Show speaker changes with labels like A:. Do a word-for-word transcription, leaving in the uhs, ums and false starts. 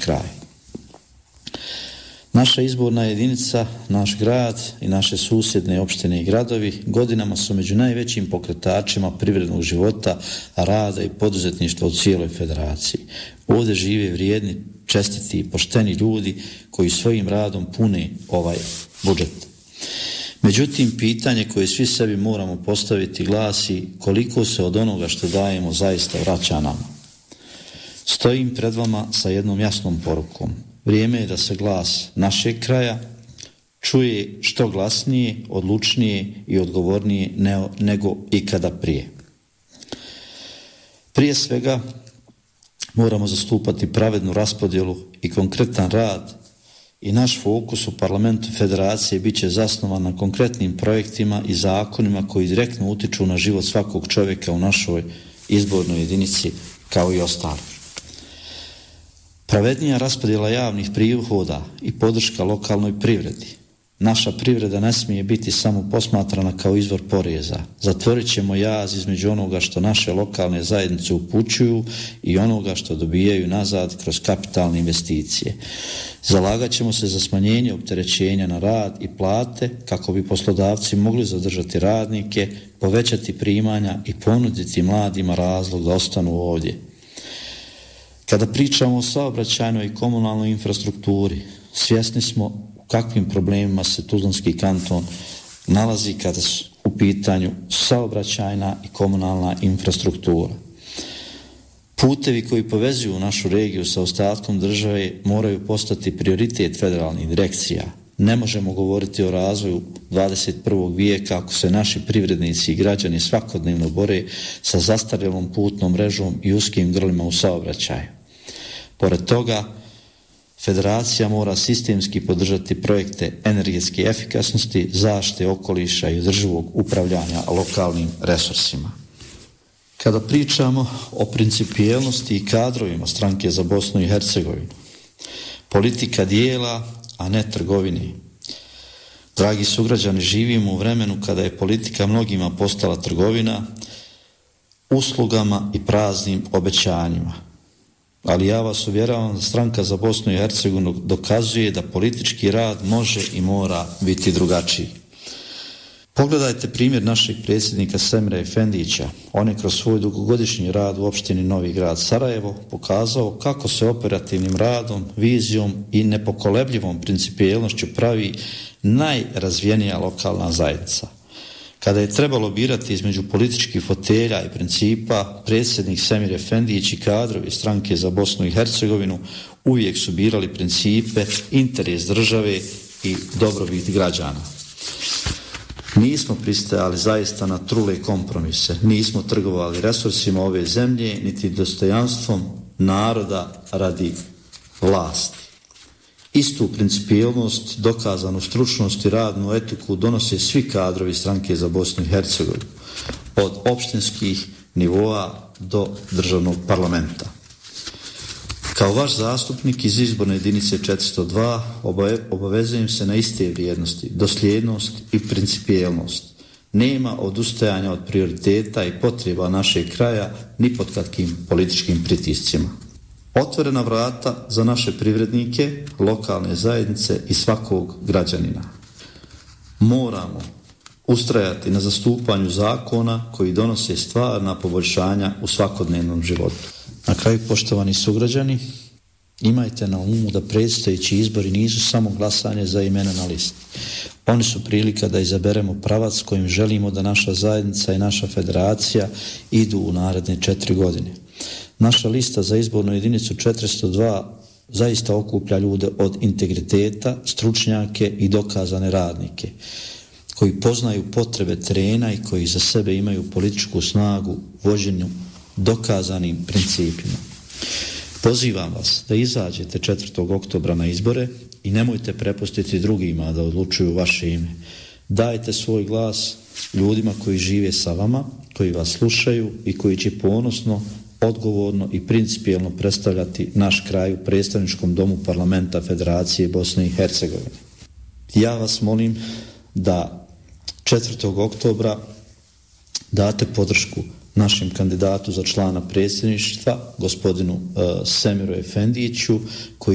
A: kraj. Naša izborna jedinica, naš grad i naše susjedne opštine i gradovi godinama su među najvećim pokretačima privrednog života, rada i poduzetništva u cijeloj federaciji. Ovdje žive vrijedni, čestiti i pošteni ljudi koji svojim radom pune ovaj budžet. Međutim, pitanje koje svi sebi moramo postaviti glasi koliko se od onoga što dajemo zaista vraća nama. Stojim pred vama sa jednom jasnom porukom. Vrijeme je da se glas našeg kraja čuje što glasnije, odlučnije i odgovornije nego ikada prije. Prije svega moramo zastupati pravednu raspodjelu i konkretan rad i naš fokus u parlamentu federacije bit će zasnovan na konkretnim projektima i zakonima koji direktno utiču na život svakog čovjeka u našoj izbornoj jedinici kao i ostali. Pravednija raspodjela javnih prihoda i podrška lokalnoj privredi. Naša privreda ne smije biti samo posmatrana kao izvor poreza. Zatvorit ćemo jaz između onoga što naše lokalne zajednice upućuju i onoga što dobijaju nazad kroz kapitalne investicije. Zalagat ćemo se za smanjenje opterećenja na rad i plate kako bi poslodavci mogli zadržati radnike, povećati primanja i ponuditi mladima razlog da ostanu ovdje. Kada pričamo o saobraćajnoj i komunalnoj infrastrukturi, svjesni smo u kakvim problemima se Tuzlanski kanton nalazi kada su u pitanju saobraćajna i komunalna infrastruktura. Putevi koji povezuju našu regiju sa ostatkom države moraju postati prioritet federalnih direkcija. Ne možemo govoriti o razvoju dvadeset prvog vijeka ako se naši privrednici i građani svakodnevno bore sa zastarjelom putnom mrežom i uskim grlima u saobraćaju. Pored toga, federacija mora sistemski podržati projekte energetske efikasnosti, zaštite okoliša i održivog upravljanja lokalnim resursima. Kada pričamo o principijelnosti i kadrovima Stranke za Bosnu i Hercegovinu, politika dijela, a ne trgovine. Dragi sugrađani, živimo u vremenu kada je politika mnogima postala trgovina, uslugama i praznim obećanjima. Ali ja vas uvjeravam da Stranka za Bosnu i Hercegovinu dokazuje da politički rad može i mora biti drugačiji. Pogledajte primjer našeg predsjednika Semira Efendića. On je kroz svoj dugogodišnji rad u opštini Novi Grad Sarajevo pokazao kako se operativnim radom, vizijom i nepokolebljivom principijelnošću pravi najrazvijenija lokalna zajednica. Kada je trebalo birati između političkih fotelja i principa, predsjednik Semir Efendić i kadrovi Stranke za Bosnu i Hercegovinu uvijek su birali principe, interes države i dobrobit građana. Nismo pristajali zaista na trule kompromise, nismo trgovali resursima ove zemlje, niti dostojanstvom naroda radi vlasti. Istu principijelnost, dokazanu stručnost i radnu etiku donose svi kadrovi Stranke za Bosnu i Hercegovinu, od opštinskih nivoa do državnog parlamenta. Kao vaš zastupnik iz izborne jedinice četiristo dva obavezujem se na iste vrijednosti, dosljednost i principijelnost. Nema odustajanja od prioriteta i potreba našeg kraja ni pod kakvim političkim pritiscima. Otvorena vrata za naše privrednike, lokalne zajednice i svakog građanina. Moramo ustrajati na zastupanju zakona koji donose stvarna poboljšanja u svakodnevnom životu. Na kraju, poštovani sugrađani, imajte na umu da predstojeći izbori nisu samo glasanje za imena na listi. Oni su prilika da izaberemo pravac kojim želimo da naša zajednica i naša federacija idu u naredne četiri godine. Naša lista za izbornu jedinicu četiristo dva zaista okuplja ljude od integriteta, stručnjake i dokazane radnike, koji poznaju potrebe terena i koji za sebe imaju političku snagu vođenju dokazanim principima. Pozivam vas da izađete četvrtog oktobra na izbore i nemojte prepustiti drugima da odlučuju vaše ime. Dajte svoj glas ljudima koji žive sa vama, koji vas slušaju i koji će ponosno, odgovorno i principijelno predstavljati naš kraj u predstavničkom domu parlamenta Federacije Bosne i Hercegovine. Ja vas molim da četvrtog oktobra date podršku našem kandidatu za člana predsjedništva, gospodinu uh, Semiru Efendiću, koji